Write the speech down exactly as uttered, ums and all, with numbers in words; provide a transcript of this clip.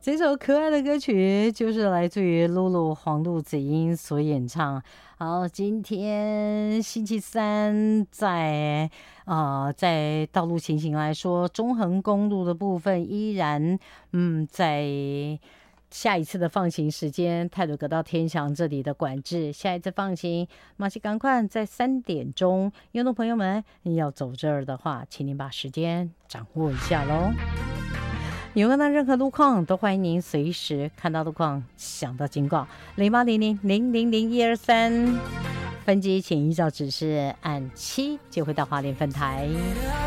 这首可爱的歌曲就是来自于露露黄路子英所演唱。好，今天星期三在呃在道路情形来说，中横公路的部分依然嗯在下一次的放行时间，太鲁阁到天祥这里的管制，下一次放行马西赶快在三点钟，运动朋友们要走这儿的话，请您把时间掌握一下喽。有看到任何路况，都欢迎您随时看到路况想到警告零八零零零零零一二三，分机请依照指示按七就会到花莲分台。